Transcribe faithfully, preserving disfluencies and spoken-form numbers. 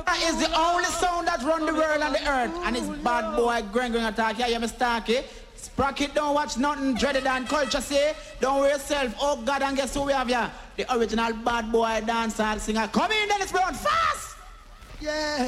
That is the only sound that run the world and the earth. And it's bad boy Gren Gren attack. Yeah, you me Starkey. Sprocket don't watch nothing dreaded than culture say. Don't worry yourself. Oh God, and guess who we have here? The original bad boy dancer singer. Come in, Dennis Brown, fast! Yeah.